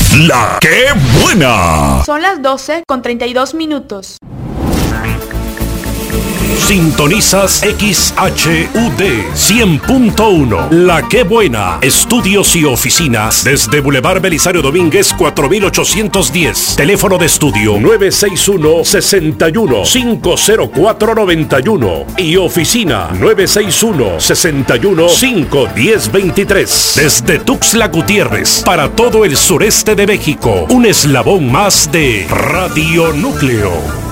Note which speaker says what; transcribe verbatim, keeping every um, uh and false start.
Speaker 1: La que buena.
Speaker 2: Son las doce con treinta y dos minutos.
Speaker 1: Sintonizas X H U D cien punto uno. La que buena. Estudios y oficinas desde Boulevard Belisario Domínguez cuatro mil ochocientos diez. Teléfono de estudio nueve seis uno, seis uno, cinco cero cuatro, nueve uno y oficina nueve seis uno, seis uno, cinco uno cero, dos tres. Desde Tuxtla Gutiérrez para todo el sureste de México. Un eslabón más de Radio Núcleo.